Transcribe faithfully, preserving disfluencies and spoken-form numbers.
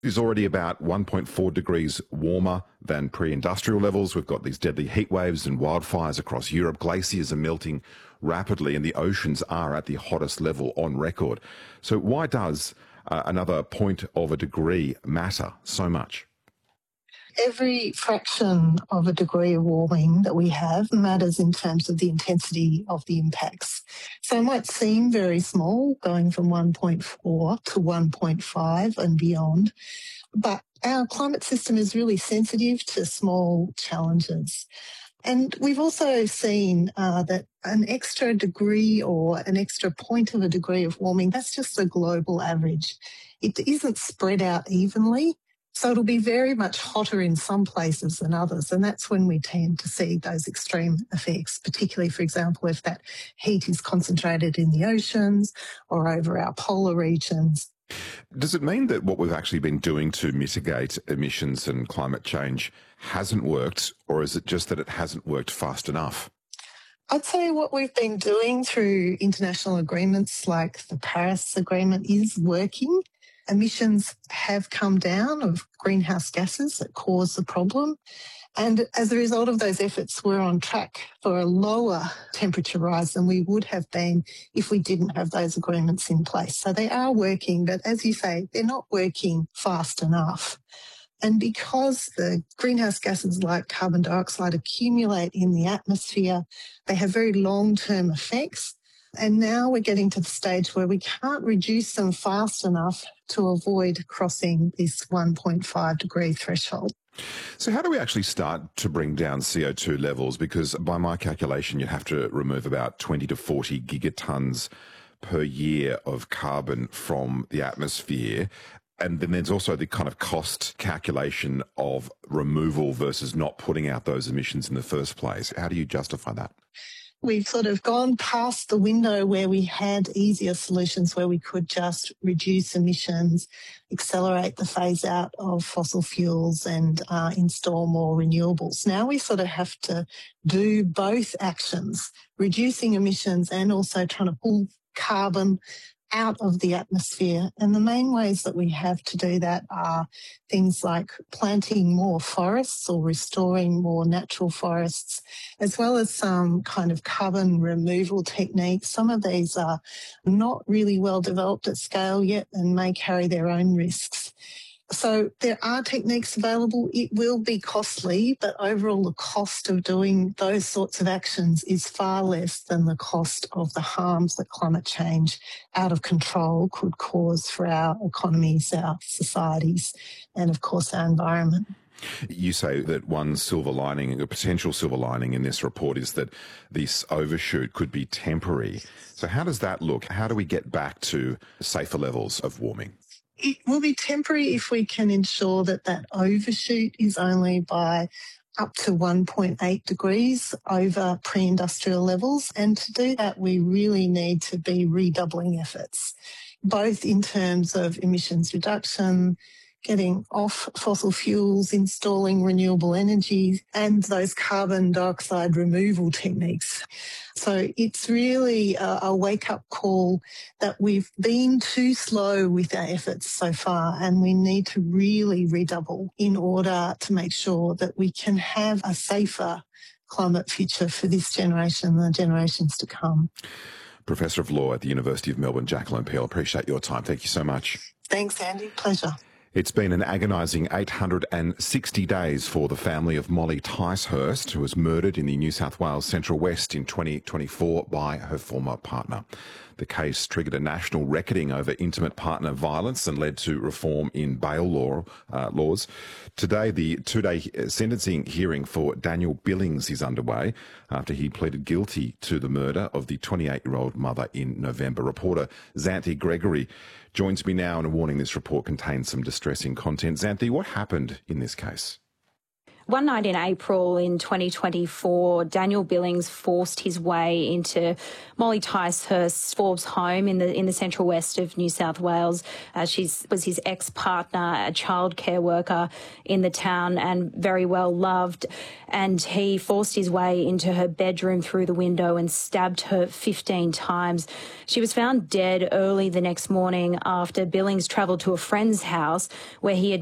Is already about one point four degrees warmer than pre-industrial levels. We've got these deadly heat waves and wildfires across Europe. Glaciers are melting rapidly and the oceans are at the hottest level on record. So why does uh, another point of a degree matter so much? Every fraction of a degree of warming that we have matters in terms of the intensity of the impacts. So it might seem very small, going from one point four to one point five and beyond, but our climate system is really sensitive to small challenges. And we've also seen uh, that an extra degree or an extra point of a degree of warming, that's just a global average. It isn't spread out evenly. So it'll be very much hotter in some places than others, and that's when we tend to see those extreme effects, particularly, for example, if that heat is concentrated in the oceans or over our polar regions. Does it mean that what we've actually been doing to mitigate emissions and climate change hasn't worked, or is it just that it hasn't worked fast enough? I'd say what we've been doing through international agreements like the Paris Agreement is working. Emissions have come down of greenhouse gases that cause the problem. And as a result of those efforts, we're on track for a lower temperature rise than we would have been if we didn't have those agreements in place. So they are working, but as you say, they're not working fast enough. And because the greenhouse gases like carbon dioxide accumulate in the atmosphere, they have very long-term effects. And now we're getting to the stage where we can't reduce them fast enough to avoid crossing this one point five degree threshold. So how do we actually start to bring down C O two levels? Because by my calculation, you'd have to remove about twenty to forty gigatons per year of carbon from the atmosphere. And then there's also the kind of cost calculation of removal versus not putting out those emissions in the first place. How do you justify that? We've sort of gone past the window where we had easier solutions where we could just reduce emissions, accelerate the phase out of fossil fuels and uh, install more renewables. Now we sort of have to do both actions, reducing emissions and also trying to pull carbon out of the atmosphere. And the main ways that we have to do that are things like planting more forests or restoring more natural forests, as well as some kind of carbon removal techniques. Some of these are not really well developed at scale yet and may carry their own risks. So there are techniques available. It will be costly, but overall the cost of doing those sorts of actions is far less than the cost of the harms that climate change out of control could cause for our economies, our societies, and of course our environment. You say that one silver lining, a potential silver lining in this report is that this overshoot could be temporary. So how does that look? How do we get back to safer levels of warming? It will be temporary if we can ensure that that overshoot is only by up to one point eight degrees over pre-industrial levels. And to do that, we really need to be redoubling efforts, both in terms of emissions reduction, getting off fossil fuels, installing renewable energy, and those carbon dioxide removal techniques. So it's really a, a wake-up call that we've been too slow with our efforts so far, and we need to really redouble in order to make sure that we can have a safer climate future for this generation and the generations to come. Professor of Law at the University of Melbourne, Jacqueline Peel, appreciate your time. Thank you so much. Thanks, Andy. Pleasure. It's been an agonising eight hundred sixty days for the family of Molly Ticehurst, who was murdered in the New South Wales Central West in twenty twenty-four by her former partner. The case triggered a national reckoning over intimate partner violence and led to reform in bail law, uh, laws. Today, the two-day sentencing hearing for Daniel Billings is underway after he pleaded guilty to the murder of the twenty-eight-year-old mother in November. Reporter Xanthi Gregory joins me now and a warning this report contains some distressing content. Xanthi, what happened in this case? One night in April in twenty twenty-four, Daniel Billings forced his way into Molly Ticehurst's Forbes home in the in the central west of New South Wales. Uh, she was his ex-partner, a childcare worker in the town and very well loved. And he forced his way into her bedroom through the window and stabbed her fifteen times. She was found dead early the next morning after Billings travelled to a friend's house where he had